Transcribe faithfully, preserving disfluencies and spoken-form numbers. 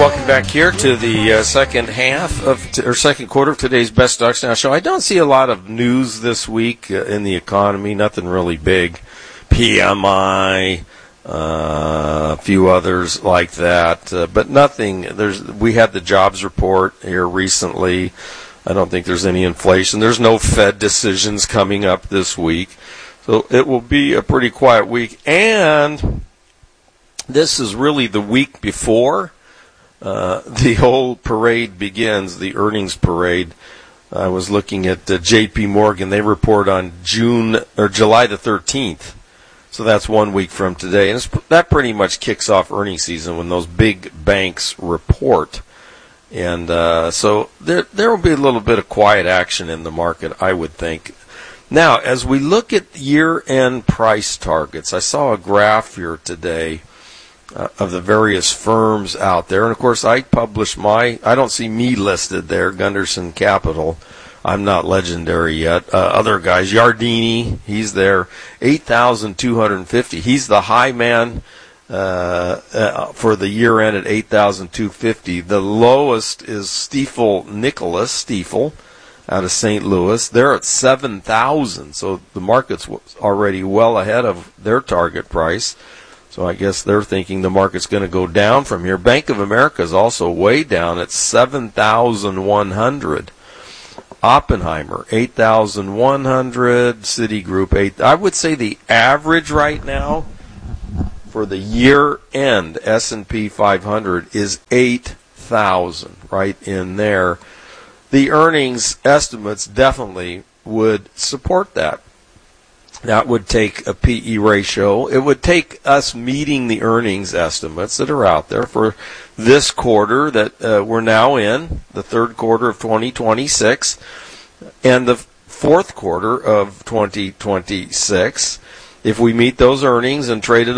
welcome back here to the uh, second half of t- or second quarter of today's Best Stocks Now show. I don't see a lot of news this week uh, in the economy, nothing really big. P M I, uh, a few others like that, uh, but nothing. There's we had the jobs report here recently. I don't think there's any inflation. There's no Fed decisions coming up this week, so it will be a pretty quiet week. And this is really the week before Uh, the whole parade begins, the earnings parade. I was looking at uh, J P Morgan. They report on June or July the thirteenth. So that's one week from today. And it's, that pretty much kicks off earnings season when those big banks report. And uh, so there there will be a little bit of quiet action in the market, I would think. Now, as we look at year-end price targets, I saw a graph here today Uh, of the various firms out there. And, of course, I publish my, I don't see me listed there, Gunderson Capital. I'm not legendary yet. Uh, other guys, Yardini, he's there, eight thousand two hundred fifty. He's the high man uh, uh, for the year end at eight thousand two hundred fifty. The lowest is Stifel Nicholas, Stifel, out of Saint Louis. They're at seven thousand. So the market's already well ahead of their target price. So I guess they're thinking the market's going to go down from here. Bank of America is also way down at seven thousand one hundred. Oppenheimer, eight thousand one hundred. Citigroup, eight. I would say the average right now for the year-end S and P five hundred is eight thousand, right in there. The earnings estimates definitely would support that. That would take a P E ratio. It would take us meeting the earnings estimates that are out there for this quarter that uh, we're now in, the third quarter of twenty twenty-six, and the fourth quarter of twenty twenty-six. If we meet those earnings and trade at